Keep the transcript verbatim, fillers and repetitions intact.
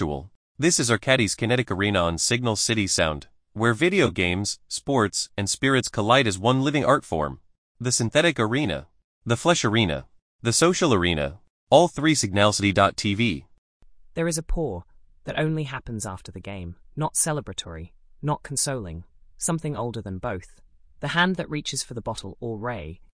virtual. This is Arcadis Kinetic Arena on Signal City Sound, where video games, sports, and spirits collide as one living art form. The synthetic arena, the flesh arena, the social arena, all three signalcity dot t v. There is a pour that only happens after the game, not celebratory, not consoling, something older than both. The hand that reaches for the bottle or ray